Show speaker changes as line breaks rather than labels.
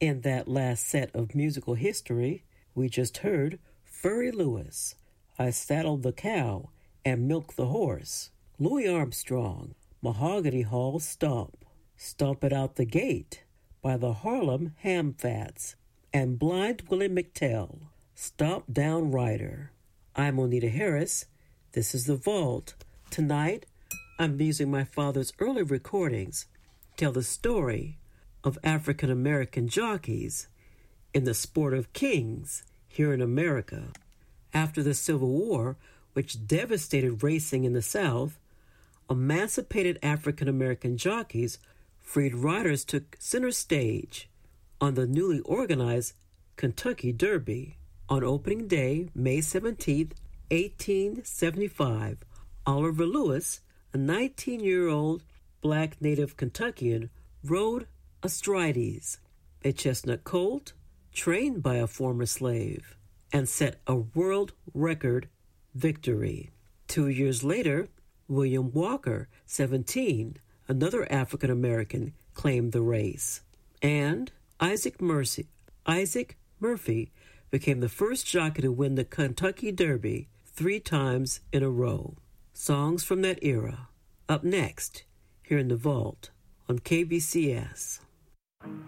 In that last set of musical history, we just heard Furry Lewis, I Saddled the Cow and Milked the Horse. Louis Armstrong, Mahogany Hall Stomp, Stomp It Out the Gate by the Harlem Ham Fats, and Blind Willie McTell, Stomp Down Rider. I'm Onita Harris. This is The Vault. Tonight, I'm using my father's early recordings to tell the story of African American jockeys in the sport of kings here in America. After the Civil War, which devastated racing in the South, emancipated African American jockeys, freed riders took center stage on the newly organized Kentucky Derby. On opening day, May 17, 1875, Oliver Lewis, a 19-year-old black native Kentuckian, rode Astrides, a chestnut colt trained by a former slave, and set a world record victory. 2 years later, William Walker, 17, another African American, claimed the race. And Isaac Murphy became the first jockey to win the Kentucky Derby 3 times in a row. Songs from that era. Up next, here in the Vault on KBCS.